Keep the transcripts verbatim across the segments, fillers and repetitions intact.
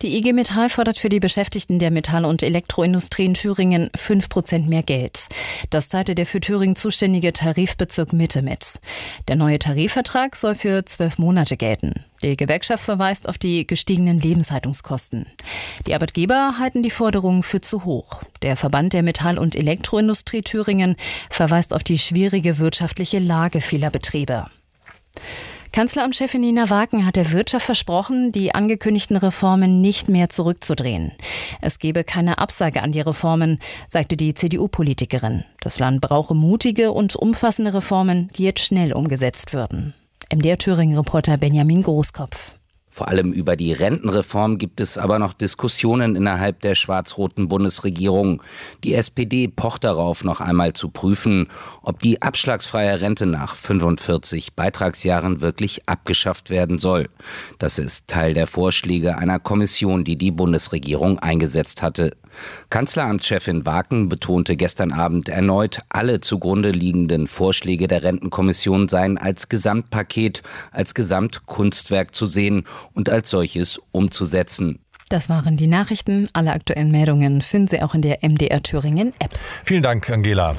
Die I G Metall fordert für die Beschäftigten der Metall- und Elektroindustrie in Thüringen fünf Prozent mehr Geld. Das teilte der für Thüringen zuständige Tarifbezirk Mitte mit. Der neue Tarifvertrag soll für zwölf Monate gelten. Die Gewerkschaft verweist auf die gestiegenen Lebenshaltungskosten. Die Arbeitgeber halten die Forderungen für zu hoch. Der Verband der Metall- und Elektroindustrie Thüringen verweist auf die schwierige wirtschaftliche Lage vieler Betriebe. Kanzleramtschefin Nina Waken hat der Wirtschaft versprochen, die angekündigten Reformen nicht mehr zurückzudrehen. Es gebe keine Absage an die Reformen, sagte die C D U-Politikerin. Das Land brauche mutige und umfassende Reformen, die jetzt schnell umgesetzt würden. M D R Thüringen-Reporter Benjamin Großkopf. Vor allem über die Rentenreform gibt es aber noch Diskussionen innerhalb der schwarz-roten Bundesregierung. Die S P D pocht darauf, noch einmal zu prüfen, ob die abschlagsfreie Rente nach fünfundvierzig Beitragsjahren wirklich abgeschafft werden soll. Das ist Teil der Vorschläge einer Kommission, die die Bundesregierung eingesetzt hatte. Kanzleramtschefin Waken betonte gestern Abend erneut, alle zugrunde liegenden Vorschläge der Rentenkommission seien als Gesamtpaket, als Gesamtkunstwerk zu sehen und als solches umzusetzen. Das waren die Nachrichten. Alle aktuellen Meldungen finden Sie auch in der M D R Thüringen App. Vielen Dank, Angela.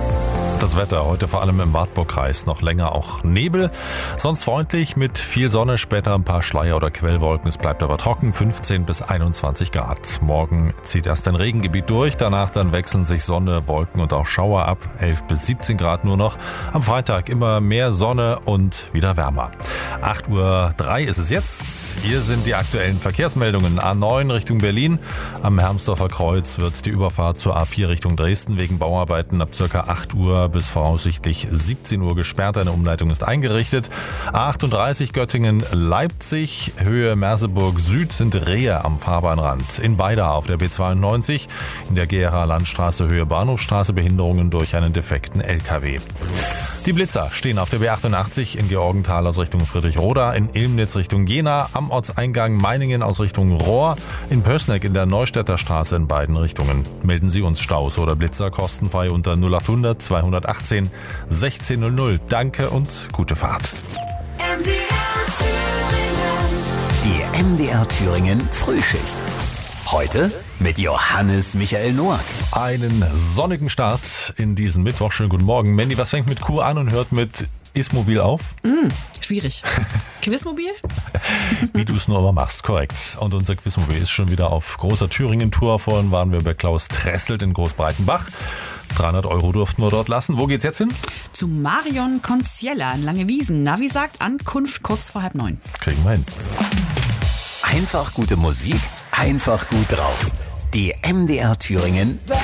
Das Wetter heute vor allem im Wartburgkreis noch länger auch Nebel. Sonst freundlich mit viel Sonne, später ein paar Schleier- oder Quellwolken. Es bleibt aber trocken, fünfzehn bis einundzwanzig Grad. Morgen zieht erst ein Regengebiet durch, danach dann wechseln sich Sonne, Wolken und auch Schauer ab. elf bis siebzehn Grad nur noch. Am Freitag immer mehr Sonne und wieder wärmer. acht Uhr drei ist es jetzt. Hier sind die aktuellen Verkehrsmeldungen. A neun Richtung Berlin. Am Hermsdorfer Kreuz wird die Überfahrt zur A vier Richtung Dresden wegen Bauarbeiten ab ca. acht Uhr bis voraussichtlich siebzehn Uhr gesperrt. Eine Umleitung ist eingerichtet. A achtunddreißig Göttingen-Leipzig, Höhe Merseburg Süd sind Rehe am Fahrbahnrand. In Weida auf der B zweiundneunzig, in der G R A-Landstraße Höhe Bahnhofstraße Behinderungen durch einen defekten L K W. Die Blitzer stehen auf der B achtundachtzig in Georgenthal aus Richtung Friedrichroda, in Ilmnitz Richtung Jena, am Ortseingang Meiningen aus Richtung Rohr, in Pößneck in der Neustädter Straße in beiden Richtungen. Melden Sie uns Staus oder Blitzer kostenfrei unter null achthundert zweihundertachtzehn sechzehn null null. Danke und gute Fahrt. M D R Thüringen. Die M D R Thüringen Frühschicht. Heute mit Johannes Michael Noack. Einen sonnigen Start in diesen Mittwoch. Schönen guten Morgen. Mandy, was fängt mit Q an und hört mit Ismobil auf? Mm, schwierig. Quizmobil? Wie du es nur aber machst, korrekt. Und unser Quizmobil ist schon wieder auf großer Thüringen-Tour. Vorhin waren wir bei Klaus Tresselt in Großbreitenbach. dreihundert Euro durften wir dort lassen. Wo geht's jetzt hin? Zu Marion Conziella in Langewiesen. Navi sagt Ankunft kurz vor halb neun. Kriegen wir hin. Einfach gute Musik, einfach gut drauf. Die M D R Thüringen